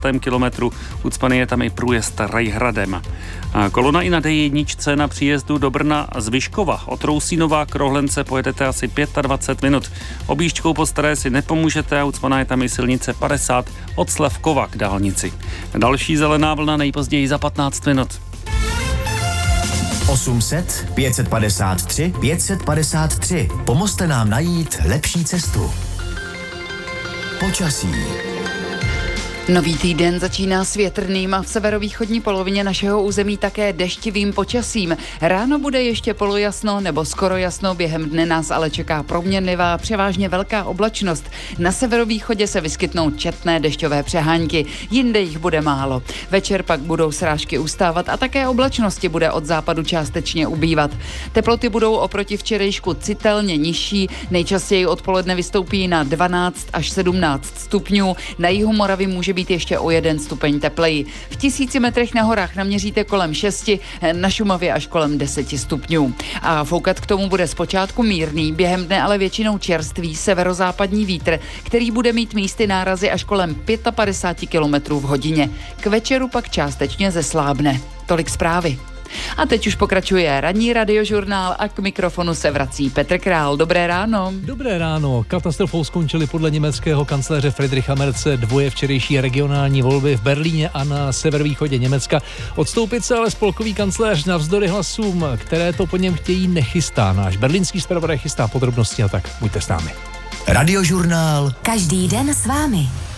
kilometru. Ucpaný je tam i průjezd Rajhradem. Kolona i na D1 na příjezdu do Brna z Vyškova. Od Rousínova k Rohlence pojedete asi 25 minut. Objížďkou po Staré si nepomůžete a ucpaná je tam i silnice 50 od Slavkova k dálnici. Další zelená vlna nejpozději za 15 minut. 800 553 553. Pomozte nám najít lepší cestu. Počasí. Nový týden začíná s větrným a v severovýchodní polovině našeho území také deštivým počasím. Ráno bude ještě polojasno nebo skoro jasno, během dne nás ale čeká proměnlivá, převážně velká oblačnost. Na severovýchodě se vyskytnou četné dešťové přehánky, jinde jich bude málo. Večer pak budou srážky ustávat a také oblačnosti bude od západu částečně ubývat. Teploty budou oproti včerejšku citelně nižší, nejčastěji odpoledne vystoupí na 12 až 17 stupňů, na jihu Moravy může být ještě o 1 stupeň tepleji. V 1000 metrech na horách naměříte kolem 6, na Šumavě až kolem 10 stupňů. A foukat k tomu bude zpočátku mírný, během dne ale většinou čerstvý severozápadní vítr, který bude mít místy nárazy až kolem 55 km v hodině. K večeru pak částečně zeslábne. Tolik zprávy. A teď už pokračuje ranní radiožurnál a k mikrofonu se vrací Petr Král. Dobré ráno. Dobré ráno. Katastrofou skončily podle německého kancléře Friedricha Merze dvoje včerejší regionální volby v Berlíně a na severovýchodě Německa. Odstoupit se ale spolkový kancléř navzdory hlasům, které to po něm chtějí, nechystá. Náš berlínský zpravodaj chystá podrobnosti a tak buďte s námi. Radiožurnál. Každý den s vámi.